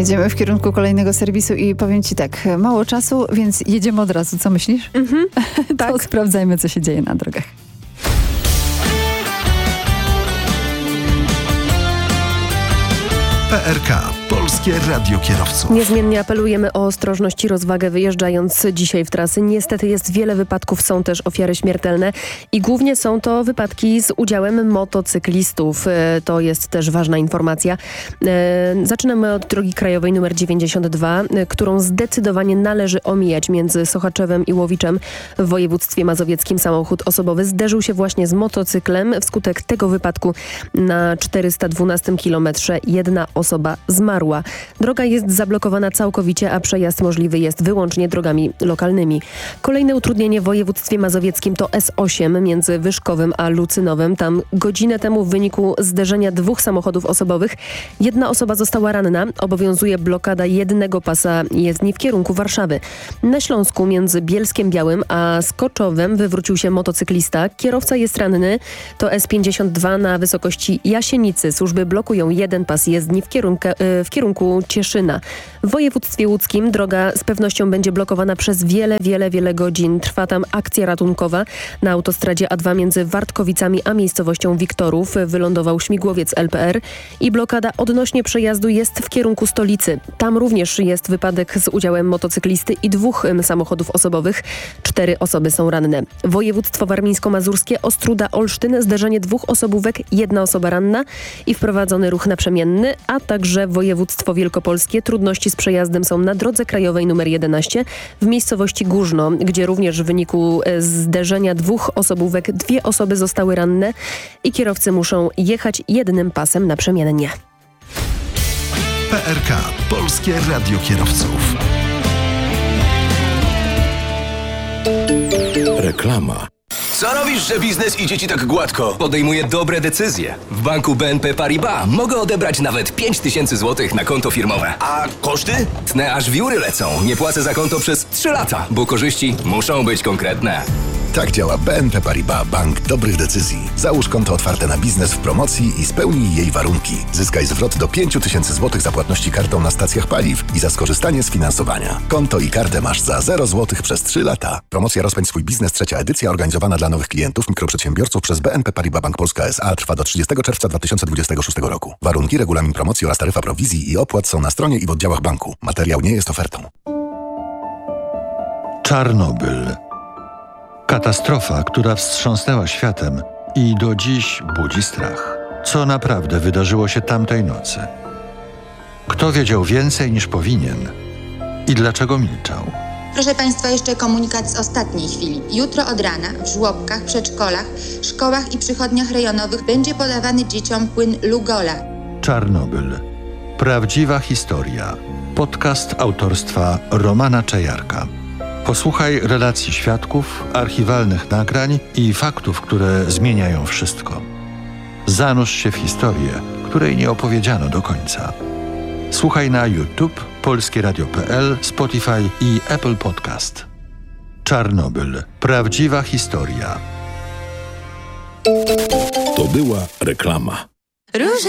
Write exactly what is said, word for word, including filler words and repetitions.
jedziemy w kierunku kolejnego serwisu i powiem ci tak, mało czasu, więc jedziemy od razu. Co myślisz? Mhm, tak. To sprawdzajmy, co się dzieje na drogach. P R K. Polskie Radio Kierowców. Niezmiennie apelujemy o ostrożność i rozwagę wyjeżdżając dzisiaj w trasy. Niestety jest wiele wypadków, są też ofiary śmiertelne i głównie są to wypadki z udziałem motocyklistów. To jest też ważna informacja. Zaczynamy od drogi krajowej numer dziewięćdziesiąt dwa, którą zdecydowanie należy omijać między Sochaczewem i Łowiczem. W województwie mazowieckim samochód osobowy zderzył się właśnie z motocyklem. Wskutek tego wypadku na czterysta dwunastym kilometrze jedna osoba zmarła. Droga jest zablokowana całkowicie, a przejazd możliwy jest wyłącznie drogami lokalnymi. Kolejne utrudnienie w województwie mazowieckim to S osiem między Wyszkowem a Lucynowem. Tam godzinę temu w wyniku zderzenia dwóch samochodów osobowych jedna osoba została ranna. Obowiązuje blokada jednego pasa jezdni w kierunku Warszawy. Na Śląsku między Bielskiem Białym a Skoczowem wywrócił się motocyklista. Kierowca jest ranny. To S pięćdziesiąt dwa na wysokości Jasienicy. Służby blokują jeden pas jezdni w kierunku, w kierunku Cieszyna. W województwie łódzkim droga z pewnością będzie blokowana przez wiele, wiele, wiele godzin. Trwa tam akcja ratunkowa. Na autostradzie A dwa między Wartkowicami a miejscowością Wiktorów wylądował śmigłowiec L P R i blokada odnośnie przejazdu jest w kierunku stolicy. Tam również jest wypadek z udziałem motocyklisty i dwóch samochodów osobowych. Cztery osoby są ranne. Województwo warmińsko-mazurskie, Ostróda-Olsztyn, zderzenie dwóch osobówek, jedna osoba ranna i wprowadzony ruch naprzemienny, a także województwo wielkopolskie. Trudności z przejazdem są na drodze krajowej numer jedenaście w miejscowości Górzno, gdzie również w wyniku zderzenia dwóch osobówek dwie osoby zostały ranne i kierowcy muszą jechać jednym pasem naprzemiennie. P R K. Polskie Radio Kierowców. Reklama. Co robisz, że biznes idzie ci tak gładko? Podejmuję dobre decyzje. W banku B N P Paribas mogę odebrać nawet pięć tysięcy złotych na konto firmowe. A koszty? Tnę aż wióry lecą. Nie płacę za konto przez trzy lata, bo korzyści muszą być konkretne. Tak działa B N P Paribas, bank dobrych decyzji. Załóż konto otwarte na biznes w promocji i spełnij jej warunki. Zyskaj zwrot do pięć tysięcy złotych za płatności kartą na stacjach paliw i za skorzystanie z finansowania. Konto i kartę masz za zero złotych przez trzy lata. Promocja Rozpędź swój biznes, trzecia edycja, organizowana dla nowych klientów, mikroprzedsiębiorców przez B N P Paribas Bank Polska S A, trwa do trzydziestego czerwca dwa tysiące dwudziestego szóstego roku. Warunki, regulamin promocji oraz taryfa prowizji i opłat są na stronie i w oddziałach banku. Materiał nie jest ofertą. Czarnobyl. Katastrofa, która wstrząsnęła światem i do dziś budzi strach. Co naprawdę wydarzyło się tamtej nocy? Kto wiedział więcej niż powinien? I dlaczego milczał? Proszę Państwa, jeszcze komunikat z ostatniej chwili. Jutro od rana w żłobkach, przedszkolach, szkołach i przychodniach rejonowych będzie podawany dzieciom płyn Lugola. Czarnobyl. Prawdziwa historia. Podcast autorstwa Romana Czajarka. Posłuchaj relacji świadków, archiwalnych nagrań i faktów, które zmieniają wszystko. Zanurz się w historię, której nie opowiedziano do końca. Słuchaj na YouTube, polskie radio kropka p l, Spotify i Apple Podcast. Czarnobyl. Prawdziwa historia. To była reklama. Róże